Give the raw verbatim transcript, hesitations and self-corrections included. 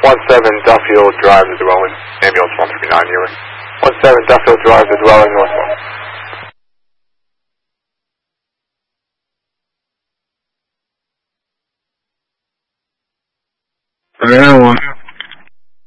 one seven Duffield Drive, the dwelling, ambulance one three nine, Ewing. one seven Duffield Drive, the dwelling, northwest. I got one.